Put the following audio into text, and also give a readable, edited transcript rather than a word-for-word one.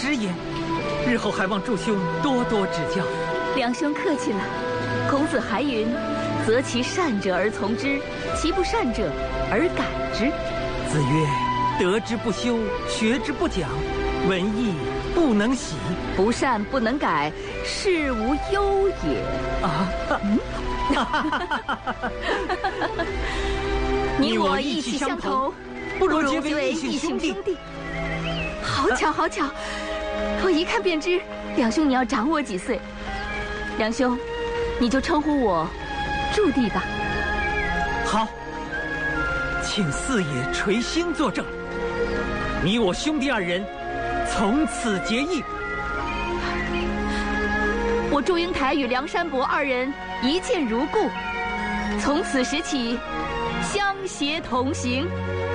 直言，日后还望祝兄多多指教。 梁兄客气了。孔子还云：“择其善者而从之，其不善者而改之。” 子曰：“得之不修，学之不讲，文艺不能习。 不善不能改，是无忧也。”你我意气相投， 不如结为异姓兄弟。 好巧，好巧！我一看便知，梁兄你要长我几岁。梁兄，你就称呼我祝弟吧。 好，请四爷垂星作证，你我兄弟二人从此结义。 我祝英台与梁山伯二人一见如故，从此时起相携同行。